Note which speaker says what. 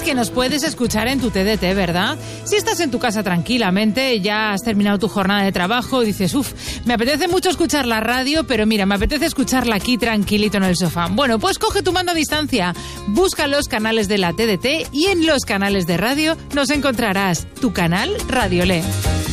Speaker 1: que nos puedes escuchar en tu TDT, ¿verdad? Si estás en tu casa tranquilamente, ya has terminado tu jornada de trabajo y dices, me apetece mucho escuchar la radio, pero mira, me apetece escucharla aquí tranquilito en el sofá. Bueno, pues coge tu mando a distancia, busca los canales de la TDT y en los canales de radio nos encontrarás tu canal Radiolé.